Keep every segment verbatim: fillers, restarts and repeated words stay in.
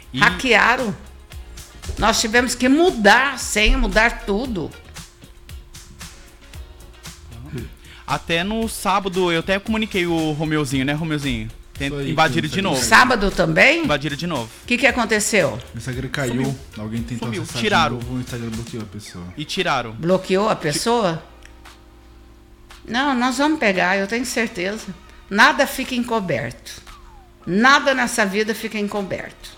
E... Hackearam. Nós tivemos que mudar a senha, mudar tudo. Até no sábado, eu até comuniquei o Romeuzinho, né, Romeuzinho? Invadiram de novo. Sábado também? Invadiram de novo. O que, que aconteceu? O Instagram caiu. Sumiu. Alguém tentou Sumiu. acessar Tiraram. de novo, o Instagram bloqueou a pessoa. E tiraram. Bloqueou a pessoa? Não, nós vamos pegar, eu tenho certeza. Nada fica encoberto. Nada nessa vida fica encoberto.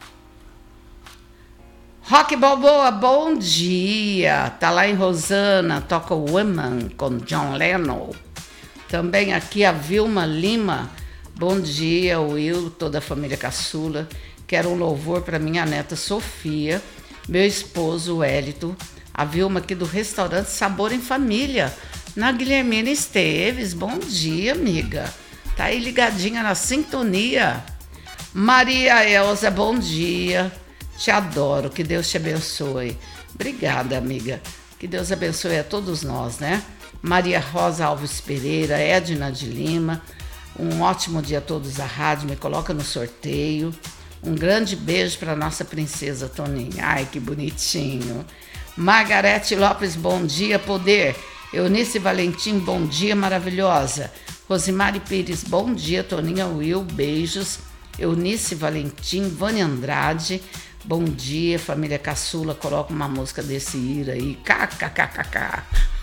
Rock Balboa, bom dia. Tá lá em Rosana, toca Woman com John Lennon. Também aqui a Vilma Lima. Bom dia, Will, toda a família caçula. Quero um louvor para minha neta Sofia, meu esposo Wellington, a Vilma aqui do restaurante Sabor em Família, na Guilhermina Esteves. Bom dia, amiga. Tá aí ligadinha na sintonia. Maria Elza, bom dia. Te adoro, que Deus te abençoe. Obrigada, amiga. Que Deus abençoe a todos nós, né? Maria Rosa Alves Pereira, Edna de Lima. Um ótimo dia a todos. A rádio me coloca no sorteio. Um grande beijo para nossa princesa Toninha. Ai, que bonitinho. Margarete Lopes, bom dia, poder. Eunice Valentim, bom dia, maravilhosa. Rosimari Pires, bom dia, Toninha Will, beijos. Eunice Valentim, Vânia Andrade, bom dia, família caçula. Coloca uma música desse Ira aí. Kkkk.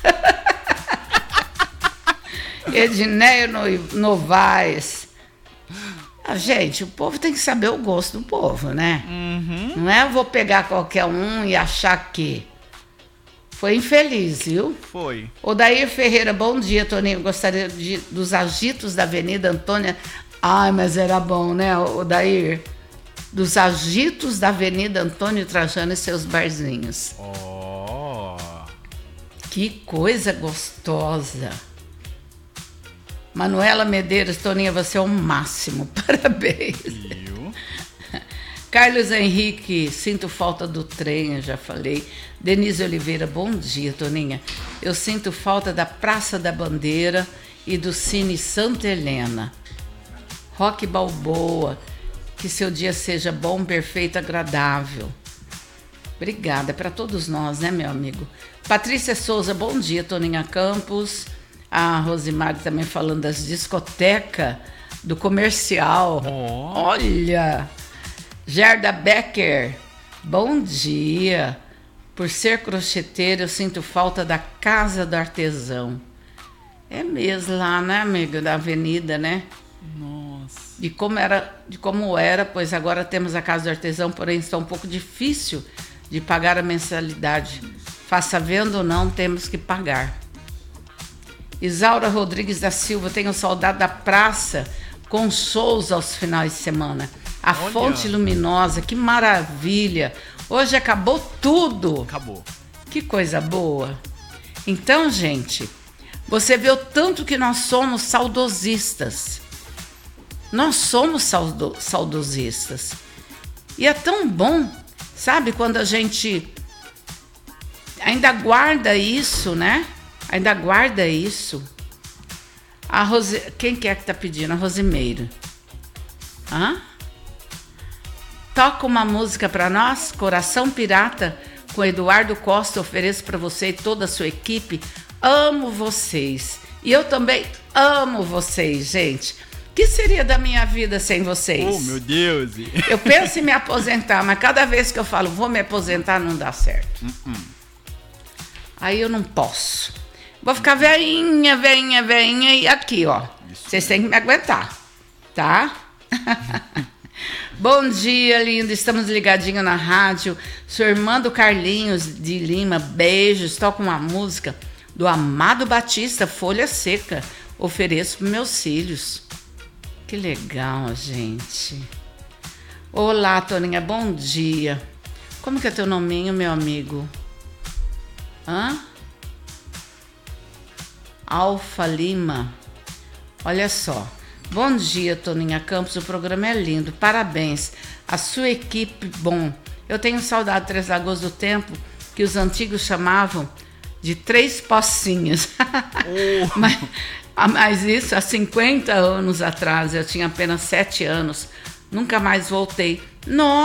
Edneio Novaes. Ah, gente, o povo tem que saber o gosto do povo, né? Uhum. Não é eu vou pegar qualquer um e achar que. Foi infeliz, viu? Foi. Odair Ferreira, bom dia, Toninho. Gostaria de, dos agitos da Avenida Antônia. Ai, mas era bom, né, Odair? Dos agitos da Avenida Antônio Trajano e seus barzinhos. Oh. Que coisa gostosa. Manuela Medeiros, Toninha, você é o máximo. Parabéns. Viu? Carlos Henrique, sinto falta do trem, eu já falei. Denise Oliveira, bom dia, Toninha. Eu sinto falta da Praça da Bandeira e do Cine Santa Helena. Rock Balboa, que seu dia seja bom, perfeito, agradável. Obrigada, para todos nós, né, meu amigo? Patrícia Souza, bom dia, Toninha Campos. A Rosimari também falando das discotecas, do comercial. Oh. Olha! Gerda Becker, bom dia. Por ser crocheteira, eu sinto falta da Casa do Artesão. É mesmo lá, né, amigo? Da avenida, né? Nossa. De como era, de como era, pois agora temos a Casa do Artesão, porém está um pouco difícil de pagar a mensalidade. Faça venda ou não, temos que pagar. Isaura Rodrigues da Silva, tenho saudade da praça com shows aos finais de semana. A Olha. Fonte Luminosa, que maravilha. Hoje acabou tudo. Acabou. Que coisa boa. Então, gente, você vê o tanto que nós somos saudosistas. Nós somos saudo- saudosistas. E é tão bom, sabe, quando a gente ainda guarda isso, né? Ainda guarda isso. A Rose... Quem que é que tá pedindo? A Rosimeira. Hã? Toca uma música para nós, Coração Pirata, com Eduardo Costa. Ofereço para você e toda a sua equipe. Amo vocês. E eu também amo vocês, gente. O que seria da minha vida sem vocês? Oh, meu Deus. Eu penso em me aposentar, mas cada vez que eu falo vou me aposentar, não dá certo. Uh-uh. Aí eu não posso. Vou ficar veinha, veinha, veinha e aqui, ó. Vocês têm que me aguentar, tá? Bom dia, lindo. Estamos ligadinhos na rádio. Sou irmã do Carlinhos de Lima. Beijos. Toco uma música do Amado Batista, Folha Seca. Ofereço para meus filhos. Que legal, gente. Olá, Toninha. Bom dia. Como que é teu nominho, meu amigo? Hã? Alfa Lima. Olha só. Bom dia, Toninha Campos. O programa é lindo. Parabéns. A sua equipe, bom. Eu tenho saudade de Três Lagoas do tempo que os antigos chamavam de Três Pocinhos. Oh. mas, mas isso há cinquenta anos atrás. Eu tinha apenas sete anos. Nunca mais voltei. Nossa!